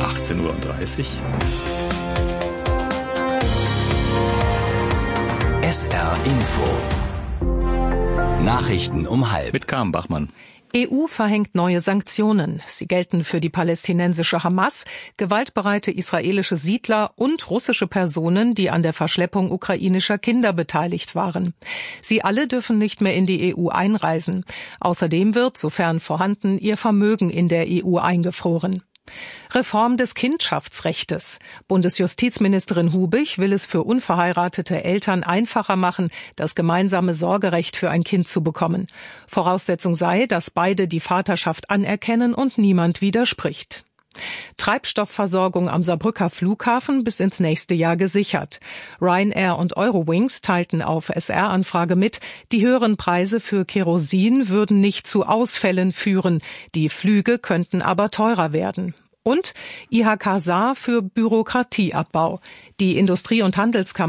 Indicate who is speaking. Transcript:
Speaker 1: 18:30 Uhr.
Speaker 2: SR Info. Nachrichten um 12:30.
Speaker 1: Mit Carmen Bachmann.
Speaker 3: EU verhängt neue Sanktionen. Sie gelten für die palästinensische Hamas, gewaltbereite israelische Siedler und russische Personen, die an der Verschleppung ukrainischer Kinder beteiligt waren. Sie alle dürfen nicht mehr in die EU einreisen. Außerdem wird, sofern vorhanden, ihr Vermögen in der EU eingefroren. Reform des Kindschaftsrechtes. Bundesjustizministerin Hubich will es für unverheiratete Eltern einfacher machen, das gemeinsame Sorgerecht für ein Kind zu bekommen. Voraussetzung sei, dass beide die Vaterschaft anerkennen und niemand widerspricht. Treibstoffversorgung am Saarbrücker Flughafen bis ins nächste Jahr gesichert. Ryanair und Eurowings teilten auf SR-Anfrage mit, die höheren Preise für Kerosin würden nicht zu Ausfällen führen. Die Flüge könnten aber teurer werden. Und IHK Saar für Bürokratieabbau. Die Industrie- und Handelskammer